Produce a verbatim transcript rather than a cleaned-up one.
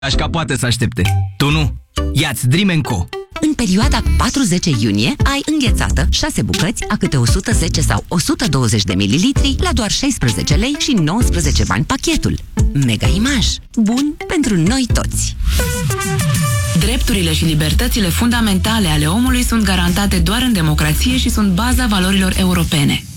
Așa că poate să aștepte. Tu nu. Ia-ți Dream and Co. În perioada patru zece iunie ai înghețată șase bucăți a câte o sută zece sau o sută douăzeci de mililitri la doar șaisprezece lei și nouăsprezece bani pachetul. Mega Image. Bun pentru noi toți. Drepturile și libertățile fundamentale ale omului sunt garantate doar în democrație și sunt baza valorilor europene.